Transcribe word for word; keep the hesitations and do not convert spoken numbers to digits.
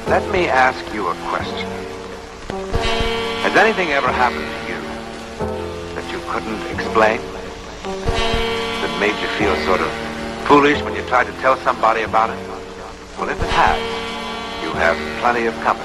Let me ask you a question. Has anything ever happened to you that you couldn't explain? That made you feel sort of foolish when you tried to tell somebody about it? Well, if it has, you have plenty of company.